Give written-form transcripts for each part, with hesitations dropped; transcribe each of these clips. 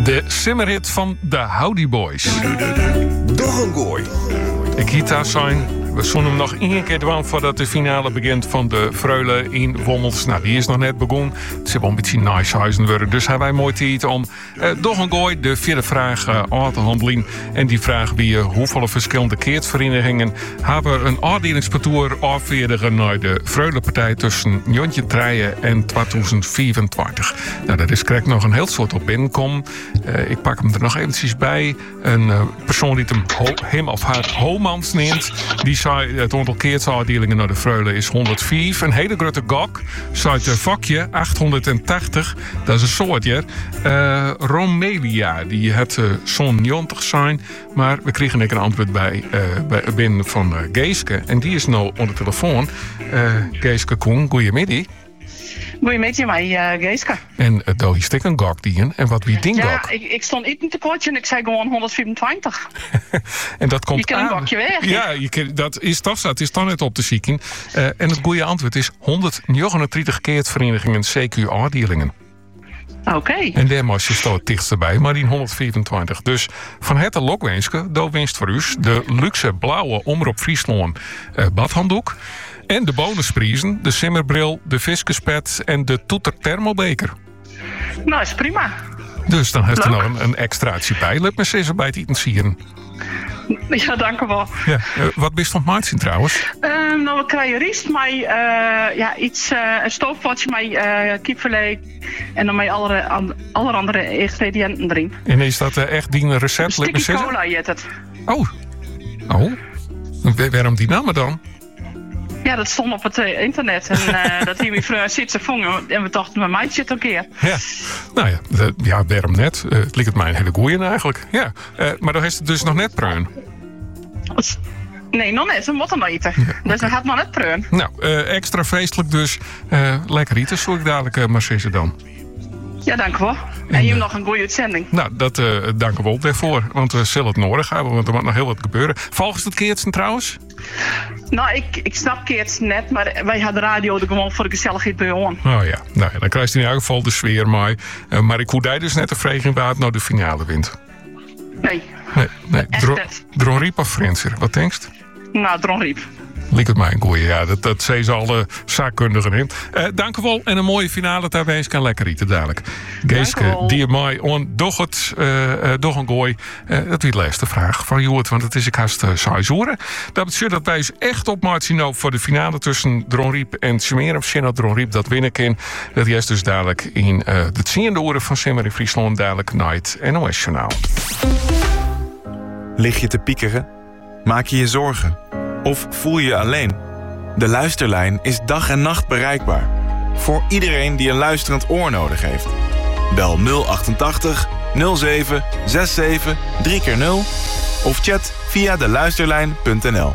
De simmerhit van de Howdy Boys. Doch een gooi. Ik hiet daar zijn. We zullen hem nog één keer doen voordat de finale begint van de Freule in Wommels. Nou, die is nog net begonnen. Het is wel een beetje nice huizen worden. Dus hebben wij mooi tijd om doch een gooi de vierde vraag aan te handelen. En die vraag wie hoeveel verschillende keertverenigingen hebben een afdelingspartour afweerdigen naar de Freulepartij tussen 1903 en 2024. Nou, dat is correct nog een heel soort op binnenkom. Ik pak hem er nog eventjes bij. Een persoon die hem of haar Homans neemt. Die zei het aantal keertafdelingen naar de Freule is 104. Een hele grote gok. Zei het vakje 880. Dat is een soortje. Romelia, die het zo'n 90 zijn. Maar we kregen een antwoord bij binnen van Geeske. En die is nou aan de telefoon. Geeske Koen, goeiemiddag. Goedemiddag, mij Geeske. En daar is ik een gok die. En wat wie ding gok? Ja, ik stond niet in tekort en ik zei gewoon 125. En dat komt je kan een gokje weg. Ja, dat is toch zo. Het is dan net op te zieken. En het goede antwoord is 139 keertverenigingen CQ-afdelingen. Oké. En daar moest je het dichtst bij, maar die 124. Dus van het lokwenske, daar winst voor u de luxe blauwe Omroep Friesland badhanddoek. En de bonusprijzen, de simmerbril, de viskespet en de toeter thermobeker. Nou, is prima. Dus dan heeft er nog een extraatje bij. Let me eens bij het eten zien. Ja, dank u wel. Ja, wat is van maat trouwens? Nou, we krijgen riest met een stoofpotje met kipfilet en dan met alle andere ingrediënten erin. En is dat echt die recept? Sticky cola heet het. Oh. Waarom die namen dan? Ja, dat stond op het internet. En dat hier mijn vrouw zit te vangen. En we dachten, mijn meid zit een keer. Ja, nou ja, waarom net? Het lijkt mij een hele goeie eigenlijk. Ja, maar dan is het dus nog net pruin. Nee, nog net. We moeten nog eten. Ja, okay. Dus dan gaat nog net pruin. Nou, extra feestelijk dus. Lekker eten, zal ik dadelijk maar zeggen dan. Ja, dank u wel. En je hebt nog een goede uitzending. Nou, dat dank u wel daarvoor. Want we zullen het nodig hebben, want er moet nog heel wat gebeuren. Volgens het keertsen trouwens? Nou, ik snap keertsen net, maar wij hadden de radio er gewoon voor de gezelligheid bij on. Oh ja, nou ja, dan krijgt hij in elk geval de sfeer mee. Maar ik hoef daar dus net de vraging waar het nou de finale wint. Nee. Dronriep of Frenser, wat denkst? Nou, Dronriep. Liek het mij een goeie, ja. Dat zei ze alle zaakkundigen in. Dank u wel en een mooie finale daarbij kan lekker eten dadelijk. Geeske, die mij on doch een gooi. Dat weer de laatste vraag van Joert, want het is ik haast seizoenen. Dat betekent dat wij dus echt op maart zien voor de finale tussen Dronriep en Simmer. Of Sinat Dronriep dat winnen kan. Dat is dus dadelijk in de 10e uur van Simmer in Friesland dadelijk Night NOS Journaal. Lig je te piekeren? Maak je je zorgen? Of voel je je alleen? De Luisterlijn is dag en nacht bereikbaar. Voor iedereen die een luisterend oor nodig heeft. Bel 088 07 67 3x0 of chat via deluisterlijn.nl.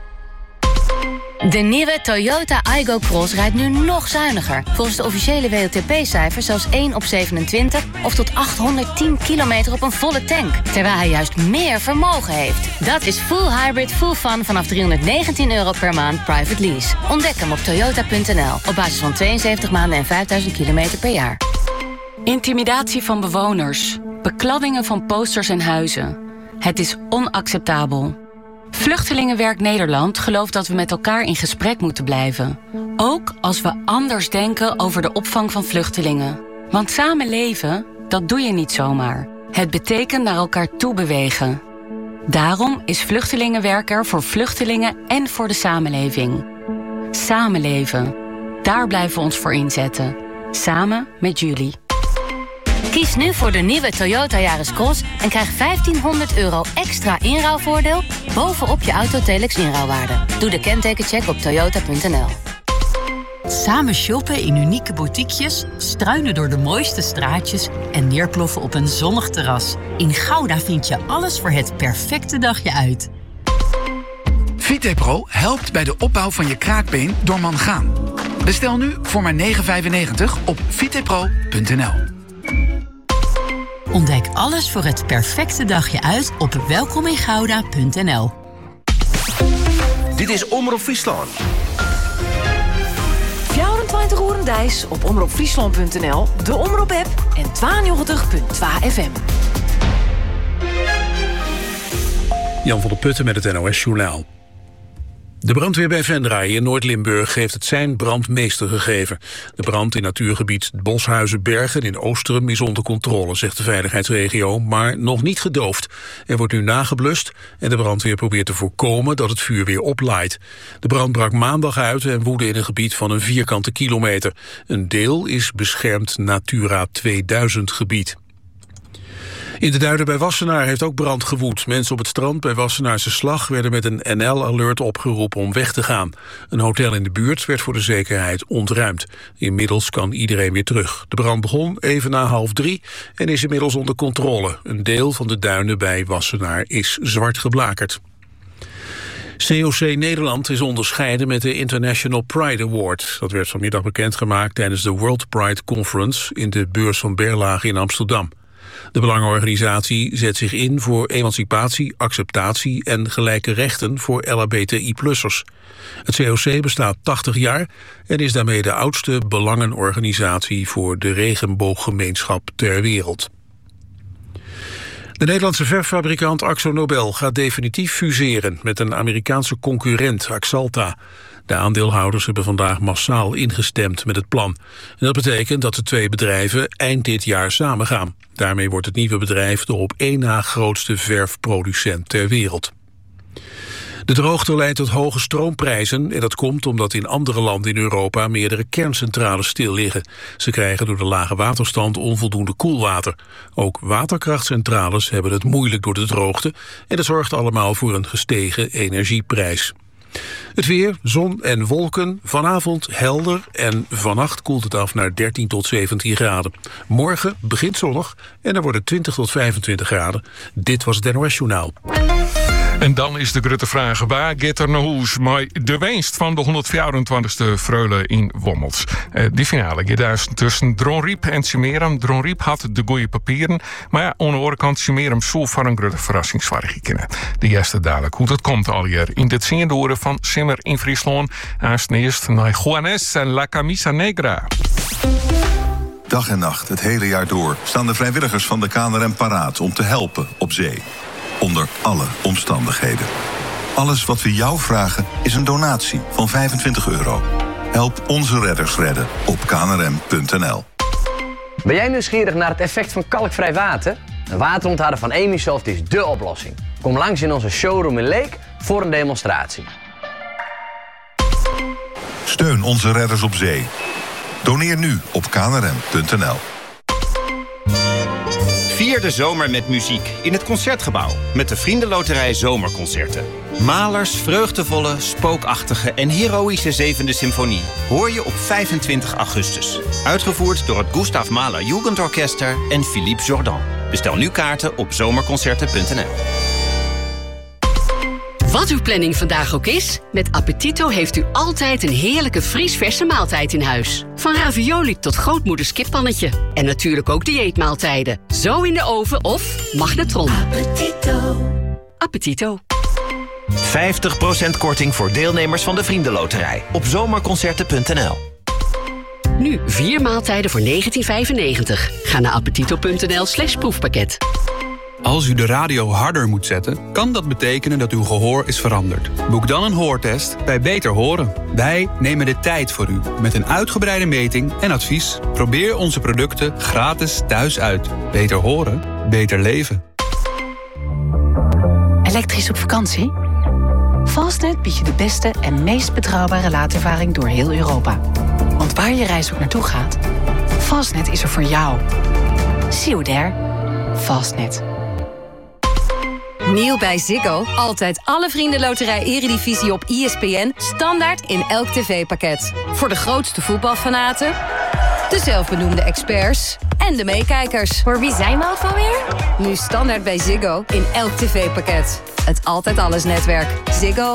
De nieuwe Toyota Aygo Cross rijdt nu nog zuiniger. Volgens de officiële WLTP-cijfers zelfs 1 op 27... of tot 810 kilometer op een volle tank. Terwijl hij juist meer vermogen heeft. Dat is full hybrid, full fun vanaf €319 per maand private lease. Ontdek hem op toyota.nl. Op basis van 72 maanden en 5000 kilometer per jaar. Intimidatie van bewoners. Bekladdingen van posters en huizen. Het is onacceptabel. Vluchtelingenwerk Nederland gelooft dat we met elkaar in gesprek moeten blijven. Ook als we anders denken over de opvang van vluchtelingen. Want samen leven, dat doe je niet zomaar. Het betekent naar elkaar toe bewegen. Daarom is Vluchtelingenwerk er voor vluchtelingen en voor de samenleving. Samenleven. Daar blijven we ons voor inzetten. Samen met jullie. Kies nu voor de nieuwe Toyota Yaris Cross en krijg €1500 extra inruilvoordeel bovenop je Autotelex inruilwaarde. Doe de kentekencheck op toyota.nl. Samen shoppen in unieke boutiquejes, struinen door de mooiste straatjes en neerploffen op een zonnig terras. In Gouda vind je alles voor het perfecte dagje uit. VitePro helpt bij de opbouw van je kraakbeen door mangaan. Bestel nu voor maar €9,95 op vitepro.nl. Ontdek alles voor het perfecte dagje uit op welkomingouda.nl. Dit is Omroep Friesland. 24 uur Dijs op omroepfriesland.nl, de Omroep-app en 92.2 FM. Jan van der Putten met het NOS-journaal. De brandweer bij Venray in Noord-Limburg heeft het sein brandmeester gegeven. De brand in natuurgebied Boshuizenbergen in Oosterum is onder controle, zegt de veiligheidsregio, maar nog niet gedoofd. Er wordt nu nageblust en de brandweer probeert te voorkomen dat het vuur weer oplaait. De brand brak maandag uit en woedde in een gebied van een vierkante kilometer. Een deel is beschermd Natura 2000 gebied. In de Duinen bij Wassenaar heeft ook brand gewoed. Mensen op het strand bij Wassenaarse Slag werden met een NL-alert opgeroepen om weg te gaan. Een hotel in de buurt werd voor de zekerheid ontruimd. Inmiddels kan iedereen weer terug. De brand begon even na 2:30 en is inmiddels onder controle. Een deel van de duinen bij Wassenaar is zwart geblakerd. COC Nederland is onderscheiden met de International Pride Award. Dat werd vanmiddag bekendgemaakt tijdens de World Pride Conference in de beurs van Berlage in Amsterdam. De belangenorganisatie zet zich in voor emancipatie, acceptatie en gelijke rechten voor LHBTI-plussers. Het COC bestaat 80 jaar en is daarmee de oudste belangenorganisatie voor de regenbooggemeenschap ter wereld. De Nederlandse verffabrikant AkzoNobel gaat definitief fuseren met een Amerikaanse concurrent, Axalta. De aandeelhouders hebben vandaag massaal ingestemd met het plan. En dat betekent dat de twee bedrijven eind dit jaar samengaan. Daarmee wordt het nieuwe bedrijf de op één na grootste verfproducent ter wereld. De droogte leidt tot hoge stroomprijzen en dat komt omdat in andere landen in Europa meerdere kerncentrales stil liggen. Ze krijgen door de lage waterstand onvoldoende koelwater. Ook waterkrachtcentrales hebben het moeilijk door de droogte en dat zorgt allemaal voor een gestegen energieprijs. Het weer, zon en wolken, vanavond helder en vannacht koelt het af naar 13 tot 17 graden. Morgen begint zonnig en dan wordt het 20 tot 25 graden. Dit was het NOS Journaal. En dan is de grote vraag, waar gaat er naar huis? Maar de winst van de 124e Freule in Wommels. Die finale gaat dus tussen Dronriep en Simeram. Dronriep had de goede papieren, maar ja, aan de andere kant Simeram zo voor een grote verrassing kennen. De eerste dadelijk hoe dat komt alweer in dit zingedoren van Simmer in Friesland. Eerst naar Juanes en La Camisa Negra. Dag en nacht, het hele jaar door, staan de vrijwilligers van de KNRM paraat om te helpen op zee. Onder alle omstandigheden. Alles wat we jou vragen is een donatie van €25. Help onze redders redden op knrm.nl. Ben jij nieuwsgierig naar het effect van kalkvrij water? Een waterontharder van Emisoft is dé oplossing. Kom langs in onze showroom in Leek voor een demonstratie. Steun onze redders op zee. Doneer nu op knrm.nl. Vier de zomer met muziek in het Concertgebouw met de Vriendenloterij Zomerconcerten. Mahlers vreugdevolle, spookachtige en heroïsche 7e symfonie hoor je op 25 augustus. Uitgevoerd door het Gustav Mahler Jugendorchester en Philippe Jordan. Bestel nu kaarten op zomerconcerten.nl. Wat uw planning vandaag ook is, met Appetito heeft u altijd een heerlijke vriesverse maaltijd in huis. Van ravioli tot grootmoeders kippannetje. En natuurlijk ook dieetmaaltijden. Zo in de oven of magnetron. Appetito. Appetito. 50% korting voor deelnemers van de Vriendenloterij op zomerconcerten.nl. Nu 4 maaltijden voor €19,95. Ga naar appetito.nl/proefpakket. Als u de radio harder moet zetten, kan dat betekenen dat uw gehoor is veranderd. Boek dan een hoortest bij Beter Horen. Wij nemen de tijd voor u met een uitgebreide meting en advies. Probeer onze producten gratis thuis uit. Beter horen, beter leven. Elektrisch op vakantie? Fastnet biedt je de beste en meest betrouwbare laadervaring door heel Europa. Want waar je reis ook naartoe gaat, Fastnet is er voor jou. See you there. Fastnet. Nieuw bij Ziggo. Altijd alle Vriendenloterij Eredivisie op ESPN. Standaard in elk tv-pakket. Voor de grootste voetbalfanaten, de zelfbenoemde experts en de meekijkers. Voor wie zijn we ook alweer? Nu standaard bij Ziggo in elk tv-pakket. Het Altijd Alles netwerk. Ziggo.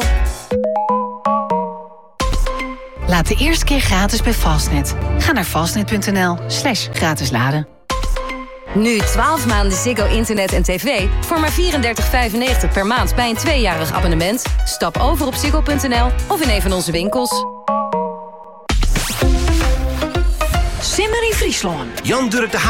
Laat de eerste keer gratis bij Fastnet. Ga naar fastnet.nl/gratis laden. Nu 12 maanden Ziggo internet en tv voor maar €34,95 per maand bij een 2-jarig abonnement. Stap over op ziggo.nl of in een van onze winkels. Friesland. Jan Durk de